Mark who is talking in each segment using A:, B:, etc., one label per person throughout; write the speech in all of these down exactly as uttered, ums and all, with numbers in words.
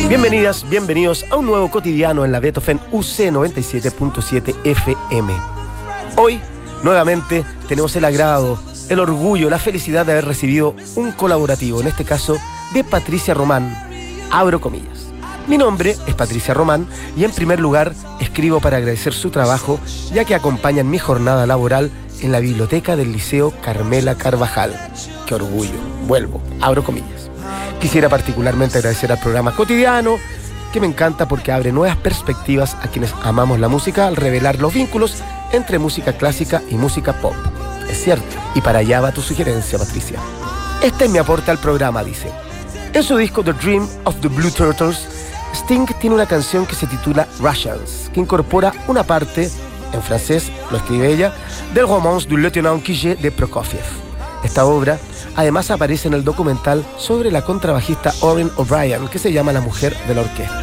A: Bienvenidas, bienvenidos a un nuevo cotidiano en la Beethoven U C noventa y siete punto siete F M. Hoy, nuevamente, tenemos el agrado, el orgullo, la felicidad de haber recibido un colaborativo, en este caso, de Patricia Román, abro comillas. Mi nombre es Patricia Román y en primer lugar escribo para agradecer su trabajo, ya que acompañan mi jornada laboral en la biblioteca del Liceo Carmela Carvajal. ¡Qué orgullo! Vuelvo, abro comillas. Quisiera particularmente agradecer al programa Cotidiano, que me encanta porque abre nuevas perspectivas a quienes amamos la música al revelar los vínculos entre música clásica y música pop. Es cierto, y para allá va tu sugerencia, Patricia. Este es mi aporte al programa, dice. En su disco The Dream of the Blue Turtles, Sting tiene una canción que se titula Russians, que incorpora una parte, en francés, lo escribe ella, del Romance du Lieutenant Quiget de Prokofiev. Esta obra además aparece en el documental sobre la contrabajista Orrin O'Brien, que se llama La mujer de la orquesta.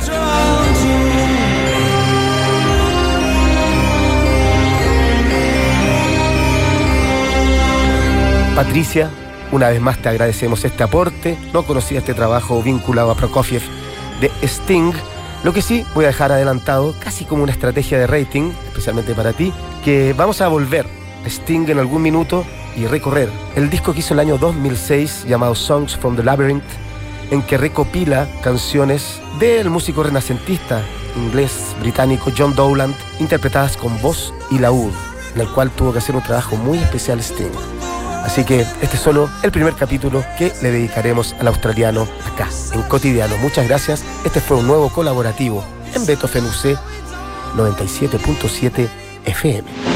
A: Patricia, una vez más te agradecemos este aporte. No conocía este trabajo vinculado a Prokofiev de Sting. Lo que sí voy a dejar adelantado, casi como una estrategia de rating, especialmente para ti, que vamos a volver a Sting en algún minuto y recorrer el disco que hizo el año dos mil seis llamado Songs from the Labyrinth, en que recopila canciones del músico renacentista inglés británico John Dowland, interpretadas con voz y laúd, en el cual tuvo que hacer un trabajo muy especial Sting. Así que este es solo el primer capítulo que le dedicaremos al australiano acá, en Cotidiano. Muchas gracias. Este fue un nuevo colaborativo en Beethoven U C noventa y siete punto siete F M.